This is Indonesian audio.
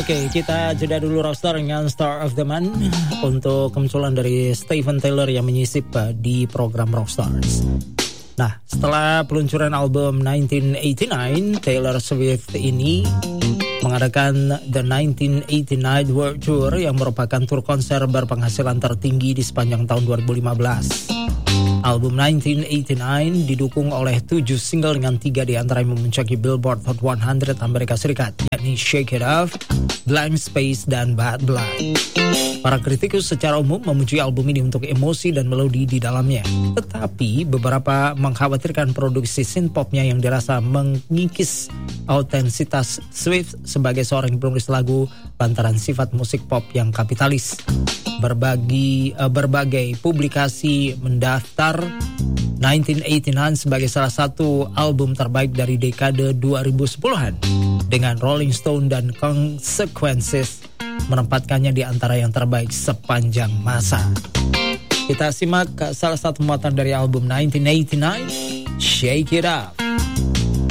Oke, kita jeda dulu Rockstar dengan Star of the Month untuk kemunculan dari Steven Tyler yang menyisip di program Rockstars. Nah, setelah peluncuran album 1989, Taylor Swift ini mengadakan The 1989 World Tour yang merupakan tur konser berpenghasilan tertinggi di sepanjang tahun 2015. Album 1989 didukung oleh 7 single dengan 3 diantara yang memuncaki Billboard Hot 100 Amerika Serikat, yakni Shake It Off, Blank Space, dan Bad Blood. Para kritikus secara umum memuji album ini untuk emosi dan melodi di dalamnya. Tetapi beberapa mengkhawatirkan produksi synth-popnya yang dirasa mengikis autentisitas Swift sebagai seorang penulis lagu lantaran sifat musik pop yang kapitalis. Berbagai publikasi mendaftar 1989 sebagai salah satu album terbaik dari dekade 2010-an, dengan Rolling Stone dan Consequences menempatkannya di antara yang terbaik sepanjang masa. Kita simak salah satu muatan dari album 1989, Shake It Up.